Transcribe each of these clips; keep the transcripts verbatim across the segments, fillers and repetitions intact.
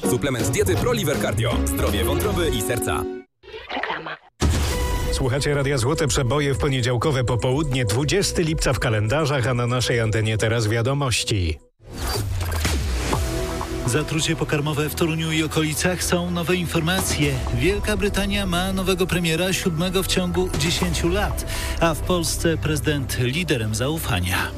Suplement diety ProLiver Cardio. Zdrowie wątroby i serca. Reklama. Słuchacie Radia Złote Przeboje w poniedziałkowe popołudnie, dwudziestego lipca w kalendarzach, a na naszej antenie teraz wiadomości. Zatrucie pokarmowe w Toruniu i okolicach, są nowe informacje. Wielka Brytania ma nowego premiera, siódmego w ciągu dziesięciu lat, a w Polsce prezydent liderem zaufania.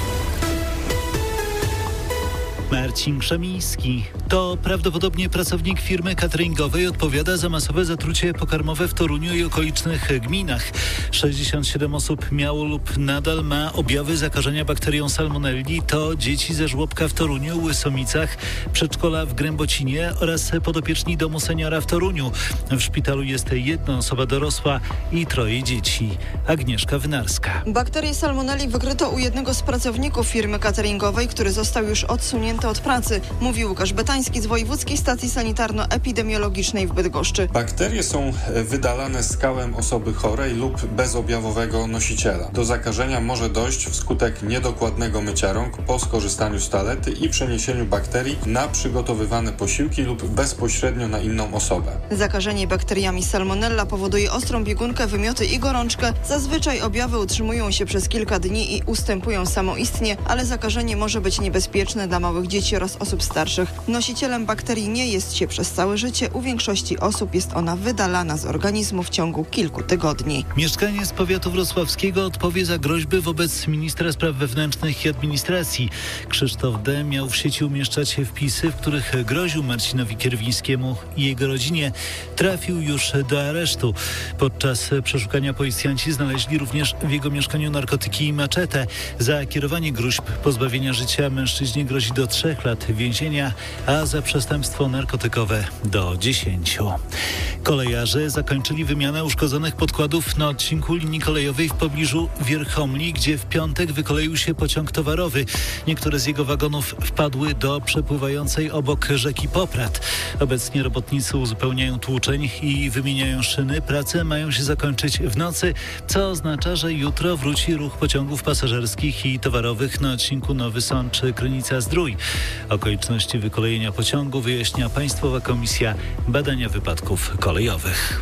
Marcin Krzemiński to prawdopodobnie pracownik firmy cateringowej, odpowiada za masowe zatrucie pokarmowe w Toruniu i okolicznych gminach. sześćdziesiąt siedem osób miało lub nadal ma objawy zakażenia bakterią salmonelli. To dzieci ze żłobka w Toruniu, Łysomicach, przedszkola w Grębocinie oraz podopieczni domu seniora w Toruniu. W szpitalu jest jedna osoba dorosła i troje dzieci. Agnieszka Wynarska. Bakterię salmonelli wykryto u jednego z pracowników firmy cateringowej, który został już odsunięty od pracy, mówi Łukasz Betański z Wojewódzkiej Stacji Sanitarno-Epidemiologicznej w Bydgoszczy. Bakterie są wydalane skałem osoby chorej lub bezobjawowego nosiciela. Do zakażenia może dojść wskutek niedokładnego mycia rąk po skorzystaniu z toalety i przeniesieniu bakterii na przygotowywane posiłki lub bezpośrednio na inną osobę. Zakażenie bakteriami salmonella powoduje ostrą biegunkę, wymioty i gorączkę. Zazwyczaj objawy utrzymują się przez kilka dni i ustępują samoistnie, ale zakażenie może być niebezpieczne dla małych dzieci oraz osób starszych. Nosicielem bakterii nie jest się przez całe życie. U większości osób jest ona wydalana z organizmu w ciągu kilku tygodni. Mieszkaniec powiatu wrocławskiego odpowie za groźby wobec ministra spraw wewnętrznych i administracji. Krzysztof D. miał w sieci umieszczać wpisy, w których groził Marcinowi Kierwińskiemu i jego rodzinie. Trafił już do aresztu. Podczas przeszukania policjanci znaleźli również w jego mieszkaniu narkotyki i maczetę. Za kierowanie gruźb pozbawienia życia mężczyźnie grozi do trzech lat więzienia, a za przestępstwo narkotykowe do dziesięciu. Kolejarze zakończyli wymianę uszkodzonych podkładów na odcinku linii kolejowej w pobliżu Wierchomli, gdzie w piątek wykoleił się pociąg towarowy. Niektóre z jego wagonów wpadły do przepływającej obok rzeki Poprad. Obecnie robotnicy uzupełniają tłuczeń i wymieniają szyny. Prace mają się zakończyć w nocy, co oznacza, że jutro wróci ruch pociągów pasażerskich i towarowych na odcinku Nowy Sącz Krynica-Zdrój. Okoliczności wykolejenia pociągu wyjaśnia Państwowa Komisja Badania Wypadków Kolejowych.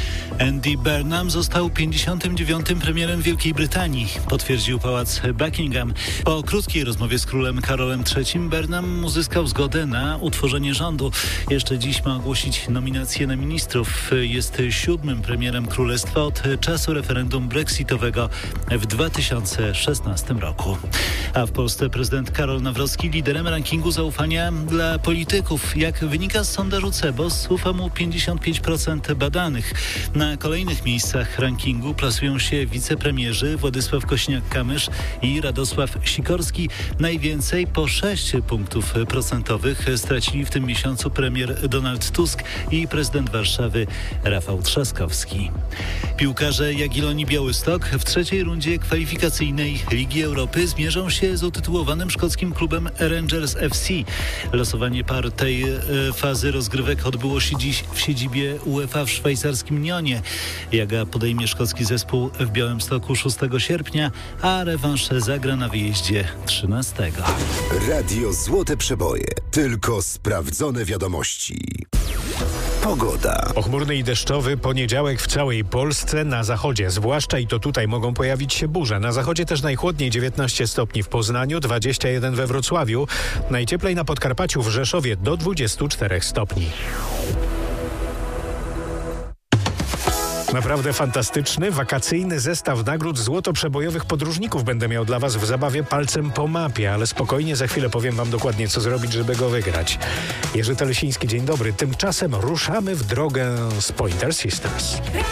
Andy Burnham został pięćdziesiątym dziewiątym premierem Wielkiej Brytanii, potwierdził pałac Buckingham. Po krótkiej rozmowie z królem Karolem trzecim Burnham uzyskał zgodę na utworzenie rządu. Jeszcze dziś ma ogłosić nominację na ministrów. Jest siódmym premierem królestwa od czasu referendum brexitowego w dwa tysiące szesnastym roku. A w Polsce prezydent Karol Nawrocki liderem rankingu zaufania dla polityków. Jak wynika z sondażu Cebos, ufa mu pięćdziesiąt pięć procent badanych. Na kolejnych miejscach rankingu plasują się wicepremierzy Władysław Kosiniak-Kamysz i Radosław Sikorski. Najwięcej, po sześć punktów procentowych, stracili w tym miesiącu premier Donald Tusk i prezydent Warszawy Rafał Trzaskowski. Piłkarze Jagiellonii Białystok w trzeciej rundzie kwalifikacyjnej Ligi Europy zmierzą się z utytułowanym szkockim klubem Rangers F C. Losowanie par tej fazy rozgrywek odbyło się dziś w siedzibie UEFA w szwajcarskim Nyonie. Jaga podejmie szkocki zespół w Białymstoku szóstego sierpnia, a rewanż zagra na wyjeździe trzynastego. Radio Złote Przeboje. Tylko sprawdzone wiadomości. Pogoda. Pochmurny i deszczowy poniedziałek w całej Polsce, na zachodzie zwłaszcza, i to tutaj mogą pojawić się burze. Na zachodzie też najchłodniej dziewiętnaście stopni w Poznaniu, dwadzieścia jeden we Wrocławiu, najcieplej na Podkarpaciu, w Rzeszowie do dwudziestu czterech stopni. Naprawdę fantastyczny, wakacyjny zestaw nagród złotoprzebojowych podróżników będę miał dla Was w zabawie palcem po mapie, ale spokojnie, za chwilę powiem Wam dokładnie, co zrobić, żeby go wygrać. Jerzy Telesiński, dzień dobry. Tymczasem ruszamy w drogę z Pointer Sisters.